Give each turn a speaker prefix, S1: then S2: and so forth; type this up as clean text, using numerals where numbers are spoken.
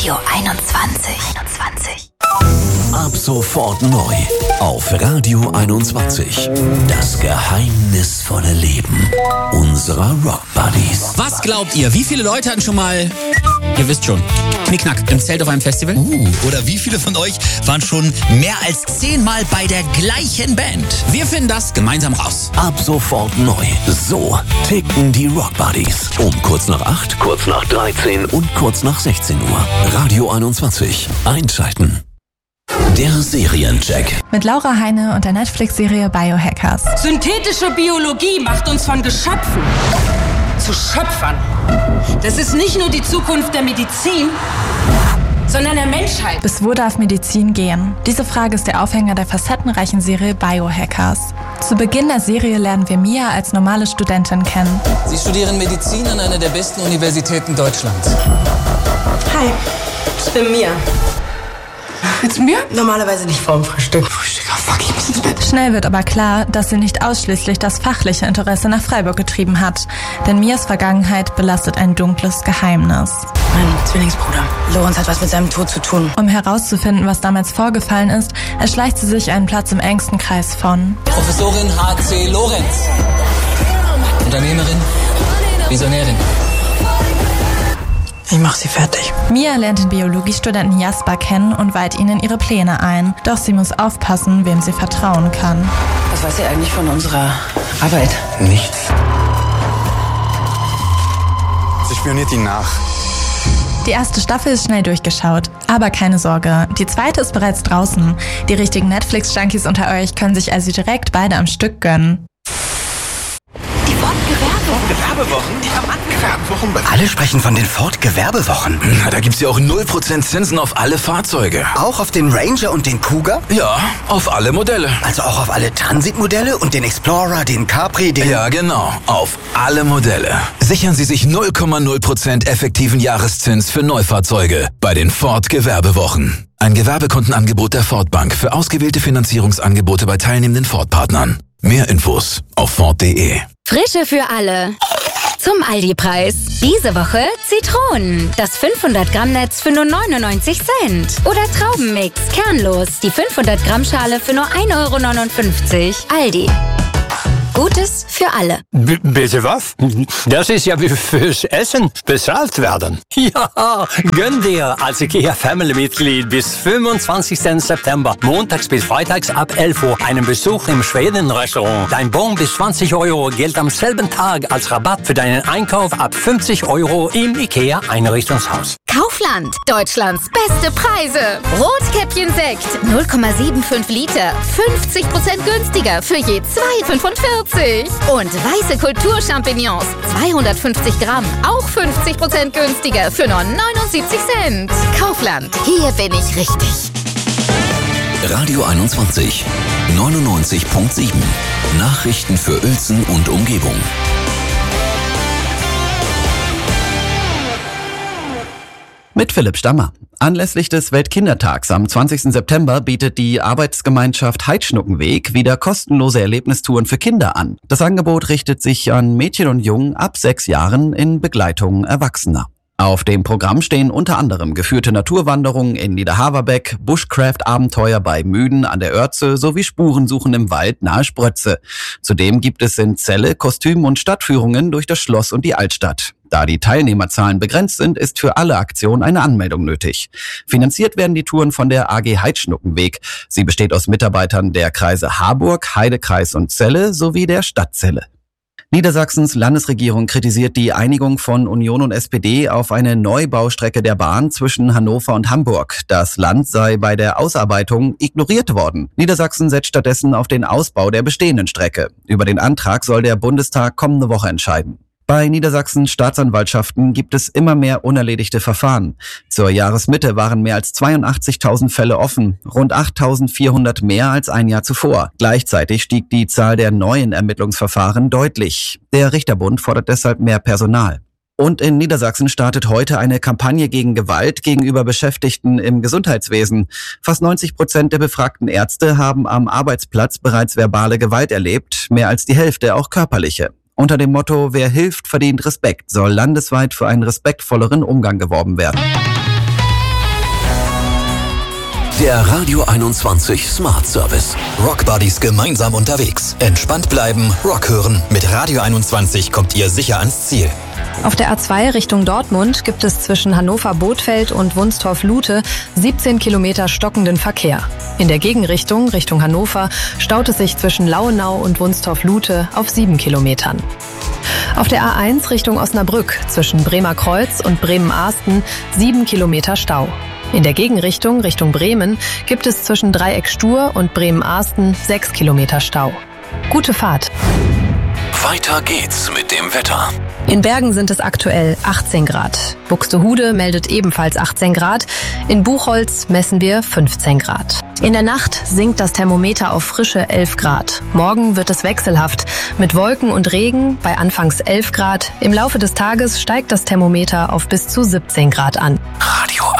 S1: Radio 21.
S2: Ab sofort neu auf Radio 21. Das geheimnisvolle Leben unserer Rock Buddies.
S3: Was glaubt ihr, wie viele Leute hatten schon mal, ihr wisst schon, Knickknack im Zelt auf einem Festival?
S4: Oder wie viele von euch waren schon mehr als 10 Mal bei der gleichen Band?
S3: Wir finden das gemeinsam raus.
S2: Ab sofort neu. So ticken die Rock Buddies. Um kurz nach 8, kurz nach 13 und kurz nach 16 Uhr. Radio 21. Einschalten. Der Seriencheck.
S5: Mit Laura Heine und der Netflix-Serie Biohackers.
S6: Synthetische Biologie macht uns von Geschöpfen zu Schöpfern. Das ist nicht nur die Zukunft der Medizin, sondern der Menschheit.
S5: Bis wo darf Medizin gehen? Diese Frage ist der Aufhänger der facettenreichen Serie Biohackers. Zu Beginn der Serie lernen wir Mia als normale Studentin kennen.
S7: Sie studieren Medizin an einer der besten Universitäten Deutschlands.
S6: Hi, ich bin Mia.
S8: Jetzt mir?
S6: Normalerweise nicht vorm Frühstück.
S8: Fuck, ich muss ins Bett.
S5: Schnell wird aber klar, dass sie nicht ausschließlich das fachliche Interesse nach Freiburg getrieben hat. Denn Mias Vergangenheit belastet ein dunkles Geheimnis.
S6: Mein Zwillingsbruder. Lorenz hat was mit seinem Tod zu tun.
S5: Um herauszufinden, was damals vorgefallen ist, erschleicht sie sich einen Platz im engsten Kreis von
S7: Professorin H.C. Lorenz. Unternehmerin, Visionärin.
S6: Ich mach sie fertig.
S5: Mia lernt den Biologiestudenten Jasper kennen und weiht ihn in ihre Pläne ein. Doch sie muss aufpassen, wem sie vertrauen kann.
S6: Was weiß sie eigentlich von unserer Arbeit?
S8: Nichts. Sie spioniert ihn nach.
S5: Die erste Staffel ist schnell durchgeschaut. Aber keine Sorge, die zweite ist bereits draußen. Die richtigen Netflix-Junkies unter euch können sich also direkt beide am Stück gönnen.
S1: Die
S9: Ford-Gewerbewochen?
S4: Gewerbewochen?
S9: Alle sprechen von den Ford-Gewerbewochen.
S4: Na, da gibt's ja auch 0% Zinsen auf alle Fahrzeuge.
S9: Auch auf den Ranger und den Cougar?
S4: Ja, auf alle Modelle.
S9: Also auch auf alle Transit-Modelle und den Explorer, den Capri, den...
S4: Ja, genau. Auf alle Modelle. Sichern Sie sich 0,0% effektiven Jahreszins für Neufahrzeuge bei den Ford-Gewerbewochen. Ein Gewerbekontenangebot der Ford Bank für ausgewählte Finanzierungsangebote bei teilnehmenden Ford-Partnern. Mehr Infos auf Ford.de.
S1: Frische für alle. Zum Aldi-Preis. Diese Woche Zitronen. Das 500-Gramm-Netz für nur 99 Cent. Oder Traubenmix. Kernlos. Die 500-Gramm-Schale für nur 1,59 €. Aldi. Gutes für alle.
S10: Bitte was? Das ist ja wie fürs Essen bezahlt werden. Ja, gönn dir als IKEA-Family-Mitglied bis 25. September, montags bis freitags ab 11 Uhr, einen Besuch im Schweden-Restaurant. Dein Bon bis 20 € gilt am selben Tag als Rabatt für deinen Einkauf ab 50 € im IKEA-Einrichtungshaus.
S1: Kaufland. Deutschlands beste Preise. Rotkäppchen-Sekt. 0,75 Liter. 50% günstiger für je 2,45 €. Und weiße Kulturchampignons, 250 Gramm, auch 50% günstiger für nur 79 Cent. Kaufland, hier bin ich richtig.
S2: Radio 21. 99.7. Nachrichten für Uelzen und Umgebung.
S11: Mit Philipp Stammer. Anlässlich des Weltkindertags am 20. September bietet die Arbeitsgemeinschaft Heidschnuckenweg wieder kostenlose Erlebnistouren für Kinder an. Das Angebot richtet sich an Mädchen und Jungen ab 6 Jahren in Begleitung Erwachsener. Auf dem Programm stehen unter anderem geführte Naturwanderungen in Niederhaverbeck, Bushcraft-Abenteuer bei Müden an der Oerze sowie Spurensuchen im Wald nahe Sprötze. Zudem gibt es in Celle Kostüm- und Stadtführungen durch das Schloss und die Altstadt. Da die Teilnehmerzahlen begrenzt sind, ist für alle Aktionen eine Anmeldung nötig. Finanziert werden die Touren von der AG Heidschnuckenweg. Sie besteht aus Mitarbeitern der Kreise Harburg, Heidekreis und Celle sowie der Stadt Celle. Niedersachsens Landesregierung kritisiert die Einigung von Union und SPD auf eine Neubaustrecke der Bahn zwischen Hannover und Hamburg. Das Land sei bei der Ausarbeitung ignoriert worden. Niedersachsen setzt stattdessen auf den Ausbau der bestehenden Strecke. Über den Antrag soll der Bundestag kommende Woche entscheiden. Bei Niedersachsens Staatsanwaltschaften gibt es immer mehr unerledigte Verfahren. Zur Jahresmitte waren mehr als 82.000 Fälle offen, rund 8.400 mehr als ein Jahr zuvor. Gleichzeitig stieg die Zahl der neuen Ermittlungsverfahren deutlich. Der Richterbund fordert deshalb mehr Personal. Und in Niedersachsen startet heute eine Kampagne gegen Gewalt gegenüber Beschäftigten im Gesundheitswesen. Fast 90% der befragten Ärzte haben am Arbeitsplatz bereits verbale Gewalt erlebt, mehr als die Hälfte auch körperliche. Unter dem Motto, wer hilft, verdient Respekt, soll landesweit für einen respektvolleren Umgang geworben werden.
S2: Der Radio 21 Smart Service.
S12: Rockbuddies gemeinsam unterwegs. Entspannt bleiben, Rock hören. Mit Radio 21 kommt ihr sicher ans Ziel.
S13: Auf der A2 Richtung Dortmund gibt es zwischen Hannover-Bothfeld und Wunstorf-Lute 17 Kilometer stockenden Verkehr. In der Gegenrichtung, Richtung Hannover, staut es sich zwischen Lauenau und Wunstorf-Lute auf 7 Kilometern. Auf der A1 Richtung Osnabrück zwischen Bremer Kreuz und Bremen-Ahsten 7 Kilometer Stau. In der Gegenrichtung, Richtung Bremen, gibt es zwischen Dreieck Stur und Bremen-Ahsten 6 Kilometer Stau. Gute Fahrt!
S2: Weiter geht's mit dem Wetter.
S13: In Bergen sind es aktuell 18 Grad. Buxtehude meldet ebenfalls 18 Grad. In Buchholz messen wir 15 Grad. In der Nacht sinkt das Thermometer auf frische 11 Grad. Morgen wird es wechselhaft mit Wolken und Regen bei anfangs 11 Grad. Im Laufe des Tages steigt das Thermometer auf bis zu 17 Grad an.